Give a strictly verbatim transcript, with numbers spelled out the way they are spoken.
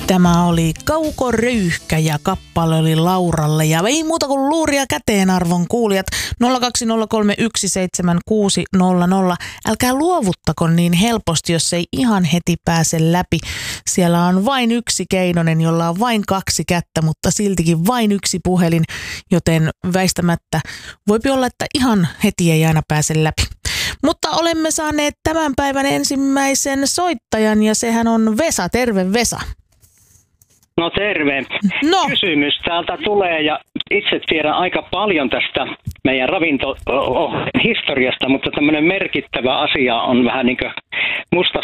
Tämä oli Kauko Röyhkä ja kappale oli Lauralle. Ja ei muuta kuin luuria käteen, arvon kuulijat. nolla kaksi nolla kolme yksi seitsemän kuusi nolla nolla. Älkää luovuttako niin helposti, jos ei ihan heti pääse läpi. Siellä on vain yksi Keinonen, jolla on vain kaksi kättä, mutta siltikin vain yksi puhelin. Joten väistämättä voipi olla, että ihan heti ei aina pääse läpi. Mutta olemme saaneet tämän päivän ensimmäisen soittajan ja sehän on Vesa. Terve, Vesa. No terve. No. Kysymys täältä tulee ja itse tiedän aika paljon tästä meidän ravintohistoriasta, mutta tämmöinen merkittävä asia on vähän niin kuin musta